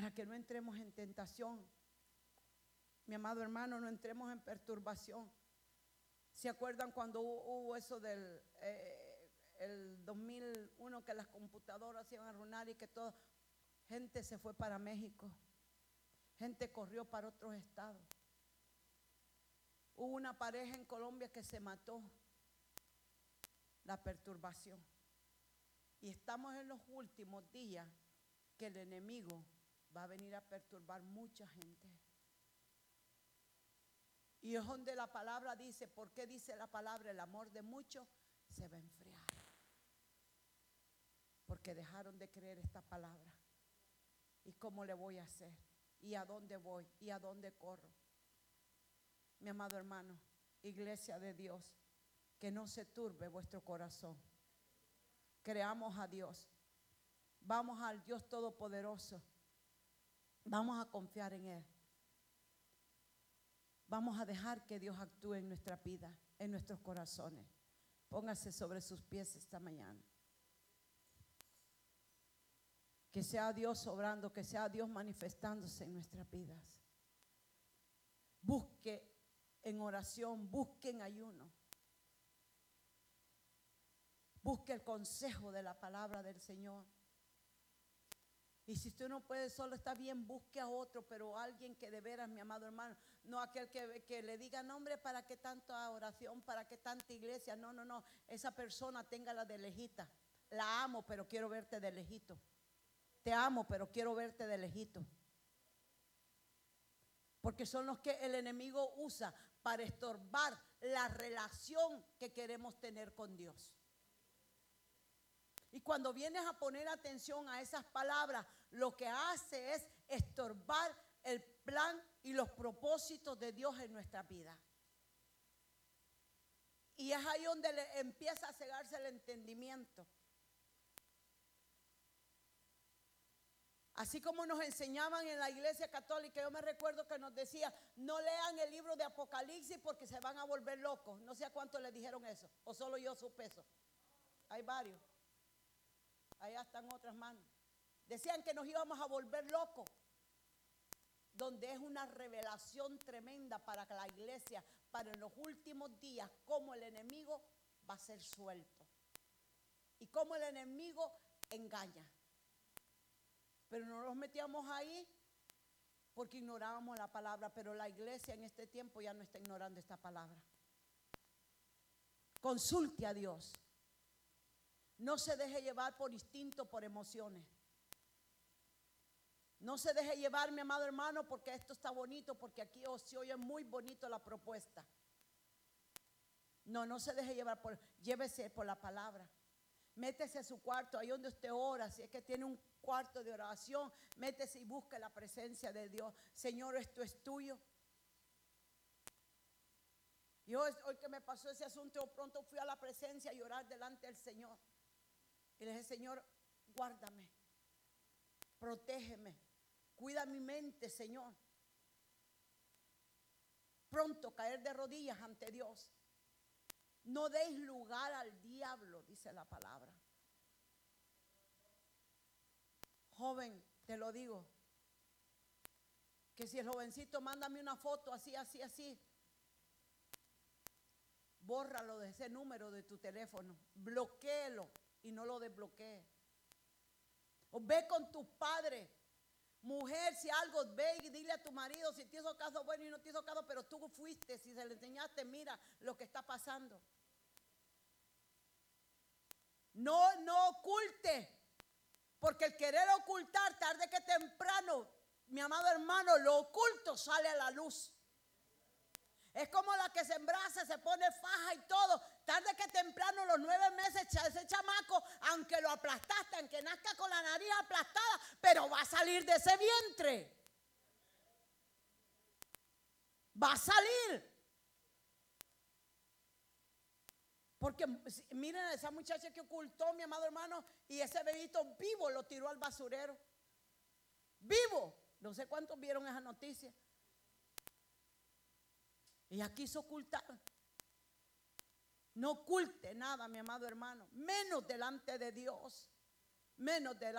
para que no entremos en tentación. Mi amado hermano, no entremos en perturbación. ¿Se acuerdan cuando hubo eso del el 2001, que las computadoras se iban a arruinar y que toda gente se fue para México? Gente corrió para otros estados. Hubo una pareja en Colombia que se mató. La perturbación. Y estamos en los últimos días que el enemigo va a venir a perturbar mucha gente. Y es donde la palabra dice, ¿por qué dice la palabra? El amor de muchos se va a enfriar. Porque dejaron de creer esta palabra. ¿Y cómo le voy a hacer? ¿Y a dónde voy? ¿Y a dónde corro? Mi amado hermano, iglesia de Dios, que no se turbe vuestro corazón. Creamos a Dios. Vamos al Dios Todopoderoso. Vamos a confiar en Él. Vamos a dejar que Dios actúe en nuestra vida, en nuestros corazones. Póngase sobre sus pies esta mañana. Que sea Dios obrando, que sea Dios manifestándose en nuestras vidas. Busque en oración, busque en ayuno. Busque el consejo de la palabra del Señor. Y si usted no puede solo, está bien, busque a otro, pero alguien que de veras, mi amado hermano, no aquel que le diga, no hombre, ¿para qué tanta oración? ¿Para qué tanta iglesia? No, no, no, esa persona téngala de lejita. La amo, pero quiero verte de lejito. Te amo, pero quiero verte de lejito. Porque son los que el enemigo usa para estorbar la relación que queremos tener con Dios. Y cuando vienes a poner atención a esas palabras, lo que hace es estorbar el plan y los propósitos de Dios en nuestra vida. Y es ahí donde le empieza a cegarse el entendimiento. Así como nos enseñaban en la iglesia católica, yo me recuerdo que nos decía, no lean el libro de Apocalipsis porque se van a volver locos. No sé a cuántos le dijeron eso, o solo yo supe eso. Hay varios. Allá están otras manos. Decían que nos íbamos a volver locos. Donde es una revelación tremenda para la iglesia, para en los últimos días, cómo el enemigo va a ser suelto. Y cómo el enemigo engaña. Pero no nos metíamos ahí porque ignorábamos la palabra. Pero la iglesia en este tiempo ya no está ignorando esta palabra. Consulte a Dios. No se deje llevar por instinto, por emociones. No se deje llevar, mi amado hermano, porque esto está bonito, porque aquí se oye muy bonito la propuesta. No, no se deje llevar llévese por la palabra. Métese a su cuarto, ahí donde usted ora, si es que tiene un cuarto de oración, métese y busque la presencia de Dios. Señor, esto es tuyo. Y hoy que me pasó ese asunto, pronto fui a la presencia y orar delante del Señor. Y le dije, Señor, guárdame, protégeme, cuida mi mente, Señor. Pronto caer de rodillas ante Dios. No deis lugar al diablo, dice la palabra. Joven, te lo digo, que si el jovencito mándame una foto así, así, así, bórralo de ese número de tu teléfono, bloquéelo y no lo desbloquee. O ve con tus padres. Mujer, si algo, ve y dile a tu marido si te hizo caso bueno y no te hizo caso, pero tú fuiste, si se le enseñaste, mira lo que está pasando. No oculte, porque el querer ocultar tarde que temprano, mi amado hermano, lo oculto sale a la luz. Es como la que se embaraza, se pone faja y todo. Tarde que temprano, los 9 meses, ese chamaco, aunque lo aplastaste, aunque nazca con la nariz aplastada, pero va a salir de ese vientre. Va a salir. Porque miren a esa muchacha que ocultó, mi amado hermano, y ese bebito vivo lo tiró al basurero. Vivo. No sé cuántos vieron esa noticia. Ella quiso ocultar. No oculte nada, mi amado hermano, menos delante de Dios, menos delante